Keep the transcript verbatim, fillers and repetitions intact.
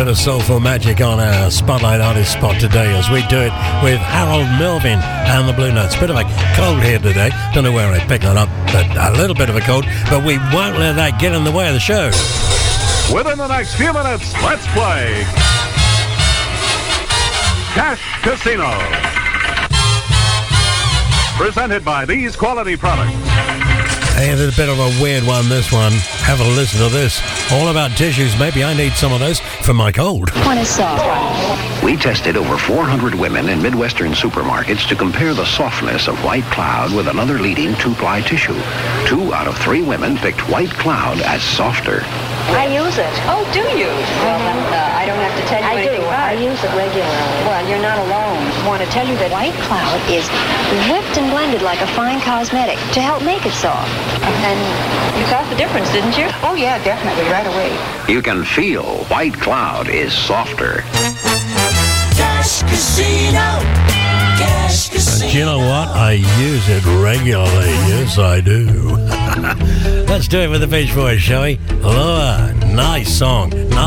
bit of soulful magic on our Spotlight Artist spot today as we do it with Harold Melvin and the Blue Notes. Bit of a cold here today. Don't know where I picked that up, but a little bit of a cold. But we won't let that get in the way of the show. Within the next few minutes, let's play Cash Casino. Presented by these quality products. Hey, it's a bit of a weird one, this one. Have a listen to this. All about tissues. Maybe I need some of those for my cold. One is soft. We tested over four hundred women in Midwestern supermarkets to compare the softness of White Cloud with another leading two-ply tissue. Two out of three women picked White Cloud as softer. I use it. Oh, do you? Well, then, uh, I don't have to tell you I anything do. about I it. use it regularly. Well, you're not alone. I want to tell you that White Cloud is whipped and blended like a fine cosmetic to help make it soft. And you got the difference, didn't you? Oh, yeah, definitely, right away. You can feel White Cloud is softer. Cash Casino. Cash Casino. Do you know what? I use it regularly. Yes, I do. Let's do it with the Beach Boys, shall we? Lower. Nice song. Nice.